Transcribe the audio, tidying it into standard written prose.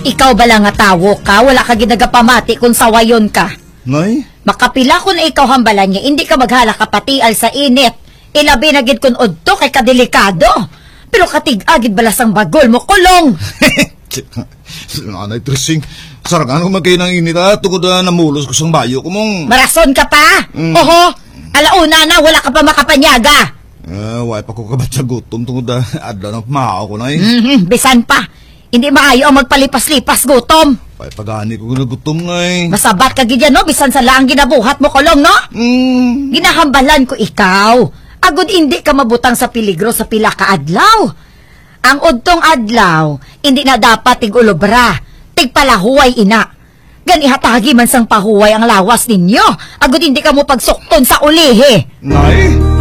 Ikaw bala nga tawo ka, wala ka ginagapamati kung sawayon ka. Nay? Makapila ko na ikaw hambalan niya, hindi ka maghala kapatial sa init. Ilabi na gid kun udto kay kadelikado. Pero katig-agid balasang bagol mo, kulong! Nanay Trising, saragan ko magkayo ng init tungkol na namulos ko sang bayo ko mong... Marason ka pa? Oho, alauna na, wala ka pa makapanyaga. Why pa ko kabat sa gutom tungkol na adla ng pamao ko na Bisan pa, hindi maayo ang magpalipas-lipas gutom. Why pagani ko na gutom nga Masabat ka gid no, bisan sa lang ginabuhat mo kulong no? Ginahambalan ko ikaw. Agud hindi ka mabutang sa peligro sa pila ka adlaw. Ang udtong adlaw, hindi na dapat tig-ulobra, tig-palahuway ina. Ganihatagi man sang pahuway ang lawas ninyo. Agud hindi ka mo pagsukton sa ulihi. Nay?